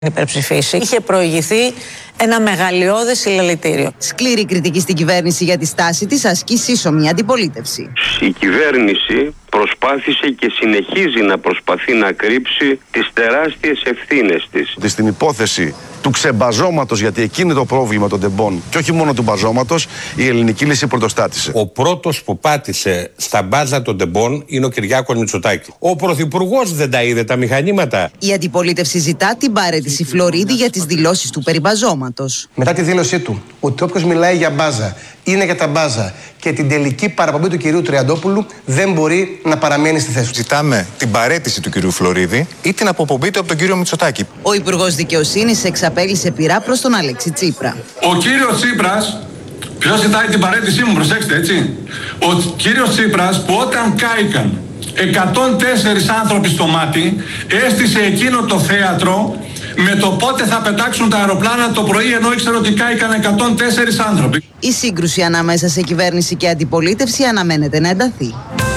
υπερψηφίσει. Είχε προηγηθεί ένα μεγαλειώδες συλλαλητήριο. Σκληρή κριτική στην κυβέρνηση για τη στάση της, ασκεί σύσσωμη αντιπολίτευση. Η κυβέρνηση προσπάθησε και συνεχίζει να προσπαθεί να κρύψει τις τεράστιες ευθύνες της. Στην υπόθεση του ξεμπαζώματος, γιατί εκείνη το πρόβλημα των τεμπών και όχι μόνο του μπαζώματος, η ελληνική λύση πρωτοστάτησε. Ο πρώτος που πάτησε στα μπάζα των τεμπών είναι ο Κυριάκος Μητσοτάκης. Ο πρωθυπουργός δεν τα είδε τα μηχανήματα. Η αντιπολίτευση ζητά την παραίτηση Φλωρίδη για τις δηλώσεις του περί μπαζώματος. Μετά τη δήλωσή του ότι όποιος μιλάει για μπάζα είναι για τα μπάζα και την τελική παραπομπή του κυρίου Τριαντόπουλου δεν μπορεί να παραμένει στη θέση του. Ζητάμε την παραίτηση του κυρίου Φλωρίδη ή την αποπομπή του από τον κύριο Μητσοτάκη. Ο Υπουργός Δικαιοσύνης εξαπέλυσε πειρά προς τον Αλέξη Τσίπρα. Ο κύριος Τσίπρας, ποιος ζητάει την παραίτησή μου, προσέξτε έτσι. Ο κύριος Τσίπρας που όταν κάηκαν 104 άνθρωποι στο μάτι, έστησε εκείνο το θέατρο με το πότε θα πετάξουν τα αεροπλάνα το πρωί, ενώ ήξερε ότι κάηκαν 104 άνθρωποι. Η σύγκρουση ανάμεσα σε κυβέρνηση και αντιπολίτευση αναμένεται να ενταθεί.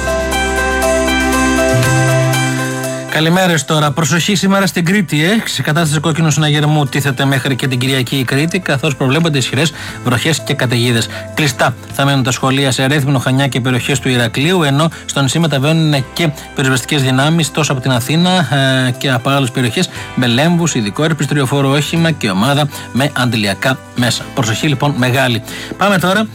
Καλημέρες τώρα. Προσοχή σήμερα στην Κρήτη. Σε κατάσταση κόκκινου συναγερμού τίθεται μέχρι και την Κυριακή η Κρήτη, καθώς προβλέπονται ισχυρές βροχές και καταιγίδες. Κλειστά θα μένουν τα σχολεία σε Ρέθυμνο, Χανιά και περιοχές του Ηρακλείου, ενώ στο νησί μεταβαίνουν και πυροσβεστικές δυνάμεις τόσο από την Αθήνα και από άλλες περιοχές με λέμβους, ειδικό ερπιστριοφόρο όχημα και ομάδα με αντιλιακά μέσα. Προσοχή λοιπόν μεγάλη. Πάμε τώρα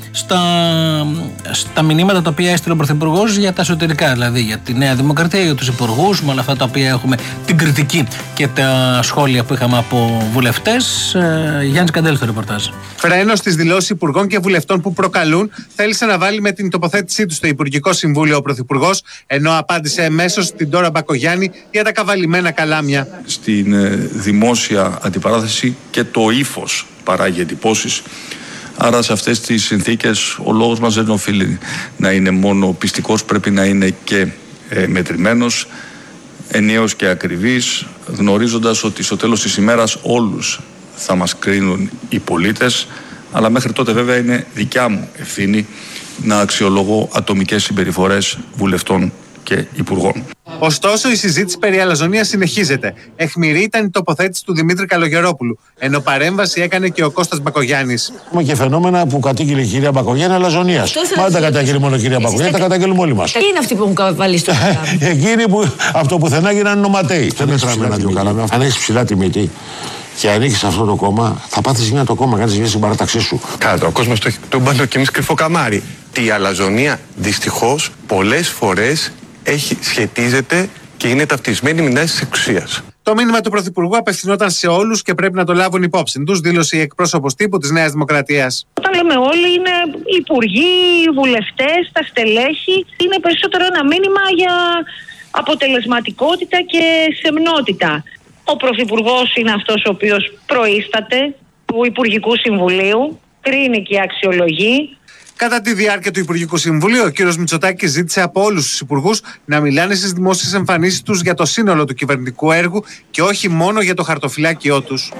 στα μηνύματα τα οποία έστειλε ο Πρωθυπουργός για τα εσωτερικά, δηλαδή για τη Νέα Δημοκρατία, για τους υπουργούς, με όλα αυτά τα οποία έχουμε, την κριτική και τα σχόλια που είχαμε από βουλευτές. Γιάννης Καντέλης στο ρεπορτάζ. Φρένο στις δηλώσεις υπουργών και βουλευτών που προκαλούν, θέλησε να βάλει με την τοποθέτησή του στο Υπουργικό Συμβούλιο ο Πρωθυπουργός, ενώ απάντησε εμέσως στην Ντόρα Μπακογιάννη για τα καβαλημένα καλάμια. Στην δημόσια αντιπαράθεση και το ύφος παράγει εντυπώσεις. Άρα σε αυτές τις συνθήκες ο λόγος μας δεν οφείλει να είναι μόνο πιστικός, πρέπει να είναι και μετρημένος, ενιαίος και ακριβής, γνωρίζοντας ότι στο τέλος της ημέρας όλους θα μας κρίνουν οι πολίτες, αλλά μέχρι τότε βέβαια είναι δικιά μου ευθύνη να αξιολογώ ατομικές συμπεριφορές βουλευτών και υπουργών. Ωστόσο, η συζήτηση περί αλαζονίας συνεχίζεται. Αιχμηρή ήταν η τοποθέτηση του Δημήτρη Καλογερόπουλου, ενώ παρέμβαση έκανε και ο Κώστας Μπακογιάννης. Έχουμε και φαινόμενα που κατήγγειλε η κυρία Μπακογιάννη αλαζονίας. Μα δεν τα καταγγείλει μόνο η κυρία Μπακογιάννη, τα καταγγέλουμε όλοι μας. Είναι αυτοί που έχουν καβαλεί στο πράγμα. Εκείνοι που αυτό πουθενά γίνανε νοματέοι. Δεν μετράμε να το κάναμε. Αν έχεις ψηλά τη μύτη και ανήκεις σε αυτό το κόμμα, θα πάθεις ζημιά το κόμμα, κάνεις ζημιά στην παράταξή σου. Κάτω, ο κόσμος τον πάντο και εμείς κρυφό καμάρι. Η αλαζονία δυστυχώς πολλές φορές σχετίζεται και είναι ταυτισμένη με τάσεις της εξουσίας. Το μήνυμα του Πρωθυπουργού απευθυνόταν σε όλους και πρέπει να το λάβουν υπόψη τους, δήλωσε η εκπρόσωπος τύπου της Νέας Δημοκρατίας. Όταν λέμε όλοι, είναι οι υπουργοί, οι βουλευτές, τα στελέχη. Είναι περισσότερο ένα μήνυμα για αποτελεσματικότητα και σεμνότητα. Ο Πρωθυπουργός είναι αυτός ο οποίος προείσταται του Υπουργικού Συμβουλίου, κρίνει και αξιολογεί. Κατά τη διάρκεια του Υπουργικού Συμβουλίου, ο κ. Μητσοτάκης ζήτησε από όλους τους υπουργούς να μιλάνε στις δημόσιες εμφανίσεις τους για το σύνολο του κυβερνητικού έργου και όχι μόνο για το χαρτοφυλάκιό τους.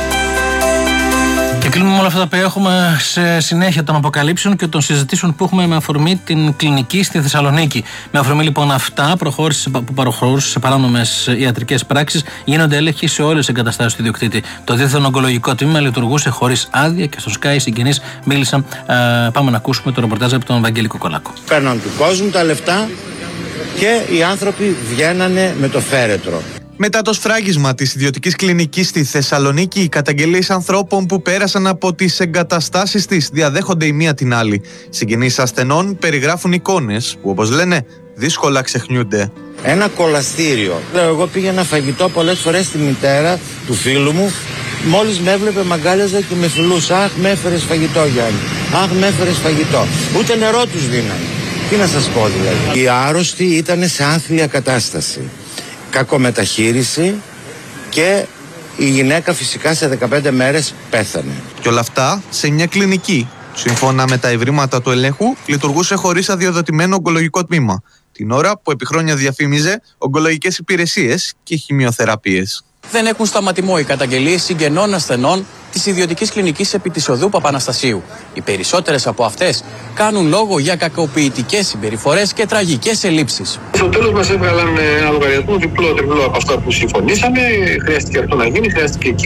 Και κλείνουμε με όλα αυτά που έχουμε σε συνέχεια των αποκαλύψεων και των συζητήσεων που έχουμε με αφορμή την κλινική στη Θεσσαλονίκη. Με αφορμή λοιπόν αυτά, που προχωρούσε σε παράνομες ιατρικές πράξεις, γίνονται έλεγχοι σε όλες τις εγκαταστάσεις του ιδιοκτήτη. Το Δίθεν Ογκολογικό Τμήμα λειτουργούσε χωρίς άδεια και στο Sky οι συγγενείς μίλησαν. Πάμε να ακούσουμε το ρεπορτάζ από τον Βαγγέλη Κοκολάκο. Παίρναν του κόσμου τα λεφτά και οι άνθρωποι βγαίνανε με το φέρετρο. Μετά το σφράγισμα της ιδιωτικής κλινικής στη Θεσσαλονίκη, οι καταγγελίες ανθρώπων που πέρασαν από τις εγκαταστάσεις της διαδέχονται η μία την άλλη. Συγγενείς ασθενών περιγράφουν εικόνες που, όπως λένε, δύσκολα ξεχνιούνται. Ένα κολαστήριο. Εγώ πήγαινα φαγητό πολλές φορές στη μητέρα του φίλου μου. Μόλις με έβλεπε μαγκάλιαζε και με φιλούσε. Αχ, με έφερες φαγητό, Γιάννη. Αχ, με έφερες φαγητό. Ούτε νερό τους δίνανε. Τι να σας πω δηλαδή. Οι άρρωστοι ήταν σε άθλια κατάσταση. Κακομεταχείριση και η γυναίκα φυσικά σε 15 μέρες πέθανε. Και όλα αυτά σε μια κλινική. Σύμφωνα με τα ευρήματα του ελέγχου, λειτουργούσε χωρίς αδειοδοτημένο ογκολογικό τμήμα, την ώρα που επί χρόνια διαφήμιζε ογκολογικές υπηρεσίες και χημειοθεραπείες. Δεν έχουν σταματημό οι καταγγελίες συγγενών ασθενών της ιδιωτικής κλινικής επί της οδού Παπαναστασίου. Οι περισσότερες από αυτές κάνουν λόγο για κακοποιητικές συμπεριφορές και τραγικές ελλείψεις. Στο τέλος μας έβγαλαν ένα λογαριασμό διπλό-τριπλό από αυτά που συμφωνήσαμε. Χρειάστηκε αυτό να γίνει, χρειάστηκε εκεί